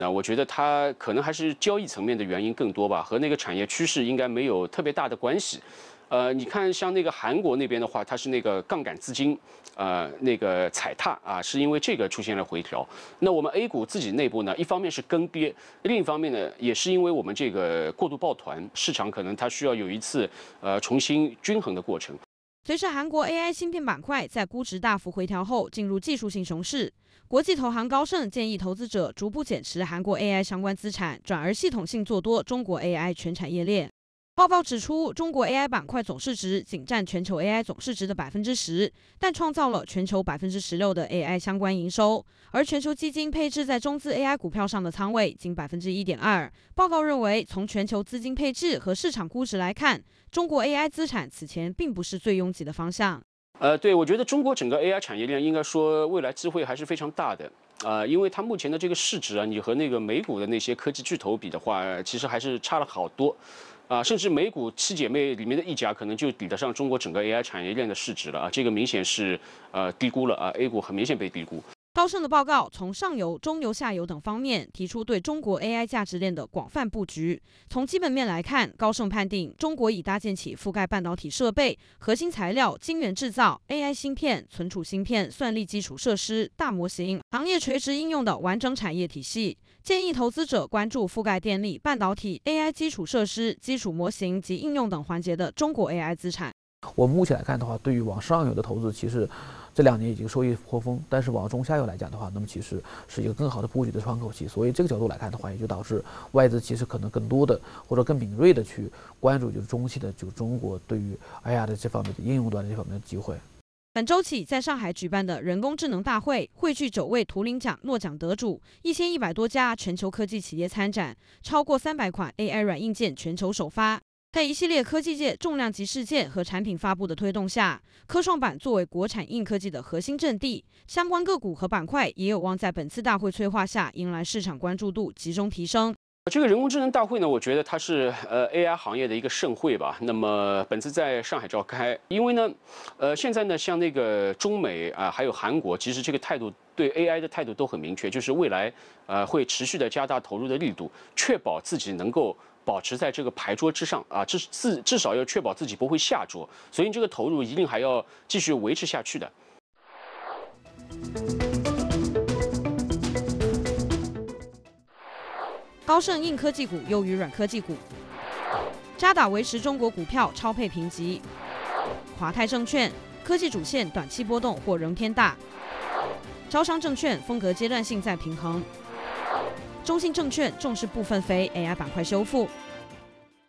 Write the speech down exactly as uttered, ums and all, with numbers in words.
啊，我觉得它可能还是交易层面的原因更多吧，和那个产业趋势应该没有特别大的关系。呃，你看像那个韩国那边的话，它是那个杠杆资金，呃，那个踩踏啊，是因为这个出现了回调。那我们 A 股自己内部呢，一方面是跟跌，另一方面呢，也是因为我们这个过度抱团，市场可能它需要有一次呃重新均衡的过程。 随着韩国 A I 芯片板块在估值大幅回调后进入技术性熊市，国际投行高盛建议投资者逐步减持韩国 A I 相关资产，转而系统性做多中国 A I 全产业链。报告指出，中国 A I 板块总市值仅占全球 A I 总市值的百分之十，但创造了全球百分之十六的 A I 相关营收，而全球基金配置在中资 A I 股票上的仓位仅百分之一点二。报告认为，从全球资金配置和市场估值来看，中国 A I 资产此前并不是最拥挤的方向。 呃，对，我觉得中国整个 A I 产业链应该说未来机会还是非常大的。呃，因为它目前的这个市值啊，你和那个美股的那些科技巨头比的话，其实还是差了好多。啊，甚至美股七姐妹里面的一家可能就抵得上中国整个 A I 产业链的市值了啊，这个明显是呃低估了啊 ，A 股很明显被低估。 高盛的报告从上游、中游、下游等方面提出对中国 A I 价值链的广泛布局。从基本面来看，高盛判定中国已搭建起覆盖半导体设备、核心材料、晶圆制造、A I 芯片、存储芯片、算力基础设施、大模型、行业垂直应用的完整产业体系。建议投资者关注覆盖电力、半导体、A I 基础设施、基础模型及应用等环节的中国 A I 资产。 我们目前来看的话，对于往上游的投资，其实这两年已经收益颇丰，但是往中下游来讲的话，那么其实是一个更好的布局的窗口期。所以这个角度来看的话，也就导致外资其实可能更多的或者更敏锐的去关注就是中期的就中国对于 A I 的这方面的应用端这方面的机会。 本周起，在上海举办的人工智能大会汇聚九位图灵奖诺奖得主，一千一百多家全球科技企业参展，超过三百款 A I 软硬件全球首发。在一系列科技界重量级事件和产品发布的推动下，科创板作为国产硬科技的核心阵地，相关个股和板块也有望在本次大会催化下迎来市场关注度集中提升。 这个人工智能大会呢，我觉得它是呃 A I 行业的一个盛会吧。那么本次在上海召开，因为呢，呃现在呢，像那个中美啊、呃，还有韩国，其实这个态度对 A I 的态度都很明确，就是未来呃会持续的加大投入的力度，确保自己能够保持在这个牌桌之上啊，至至至少要确保自己不会下桌，所以这个投入一定还要继续维持下去的。 高盛硬科技股优于软科技股，渣打维持中国股票超配评级。华泰证券科技主线短期波动或仍偏大。招商证券风格阶段性在平衡。中信证券重视部分非 A I 板块修复。